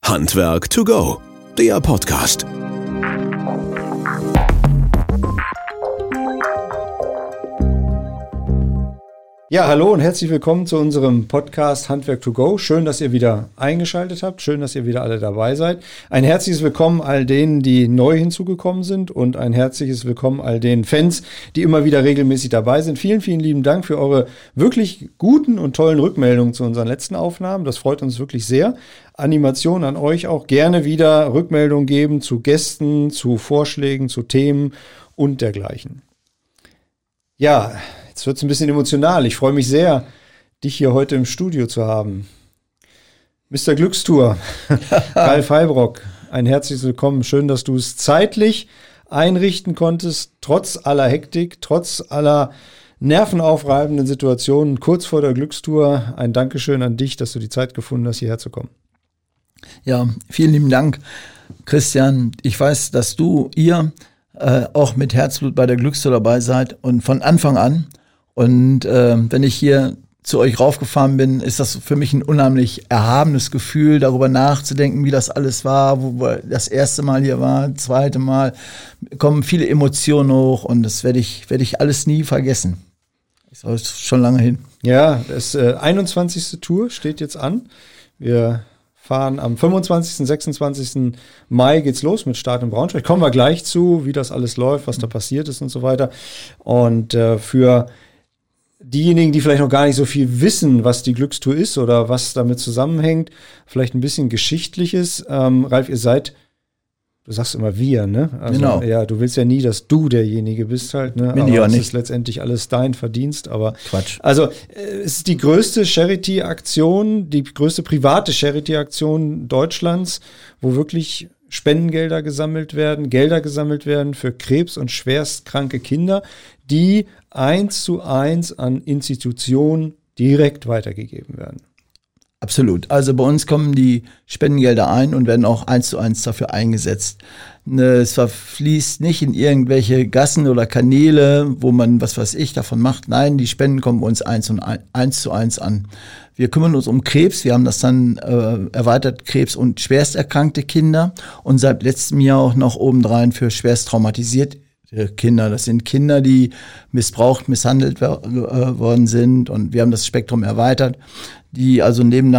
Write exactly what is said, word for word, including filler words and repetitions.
Handwerk to go, der Podcast. Ja, hallo und herzlich willkommen zu unserem Podcast Handwerk to go. Schön, dass ihr wieder eingeschaltet habt. Schön, dass ihr wieder alle dabei seid. Ein herzliches Willkommen all denen, die neu hinzugekommen sind und ein herzliches Willkommen all den Fans, die immer wieder regelmäßig dabei sind. Vielen, vielen lieben Dank für eure wirklich guten und tollen Rückmeldungen zu unseren letzten Aufnahmen. Das freut uns wirklich sehr. Animation an euch auch. Gerne wieder Rückmeldungen geben zu Gästen, zu Vorschlägen, zu Themen und dergleichen. Ja, jetzt wird es ein bisschen emotional. Ich freue mich sehr, dich hier heute im Studio zu haben. Mister Glückstour, Ralf Heilbrock, ein herzliches Willkommen. Schön, dass du es zeitlich einrichten konntest, trotz aller Hektik, trotz aller nervenaufreibenden Situationen, kurz vor der Glückstour. Ein Dankeschön an dich, dass du die Zeit gefunden hast, hierher zu kommen. Ja, vielen lieben Dank, Christian. Ich weiß, dass du, ihr äh, auch mit Herzblut bei der Glückstour dabei seid und von Anfang an. Und äh, wenn ich hier zu euch raufgefahren bin, ist das für mich ein unheimlich erhabenes Gefühl, darüber nachzudenken, wie das alles war, wo wir das erste Mal hier waren, das zweite Mal, kommen viele Emotionen hoch und das werde ich, werde ich alles nie vergessen. Das ist schon lange hin. Ja, das äh, einundzwanzigste Tour steht jetzt an. Wir fahren am fünfundzwanzigsten, sechsundzwanzigsten Mai geht's los mit Start in Braunschweig. Kommen wir gleich zu, wie das alles läuft, was da passiert ist und so weiter. Und äh, für diejenigen, die vielleicht noch gar nicht so viel wissen, was die Glückstour ist oder was damit zusammenhängt, vielleicht ein bisschen Geschichtliches. Ähm, Ralf, ihr seid, du sagst immer wir, ne? Also, genau. Ja, du willst ja nie, dass du derjenige bist halt, ne? Bin aber ich auch es nicht. ist letztendlich alles dein Verdienst, aber Quatsch. Also äh, es ist die größte Charity-Aktion, die größte private Charity-Aktion Deutschlands, wo wirklich Spendengelder gesammelt werden, Gelder gesammelt werden für krebs- und schwerstkranke Kinder, die eins zu eins an Institutionen direkt weitergegeben werden. Absolut. Also bei uns kommen die Spendengelder ein und werden auch eins zu eins dafür eingesetzt. Es fließt nicht in irgendwelche Gassen oder Kanäle, wo man was weiß ich davon macht. Nein, die Spenden kommen bei uns eins, und ein, eins zu eins an. Wir kümmern uns um Krebs. Wir haben das dann äh, erweitert, Krebs- und schwersterkrankte Kinder und seit letztem Jahr auch noch obendrein für schwerst traumatisierte Kinder. Das sind Kinder, die missbraucht, misshandelt worden sind und wir haben das Spektrum erweitert, die also neben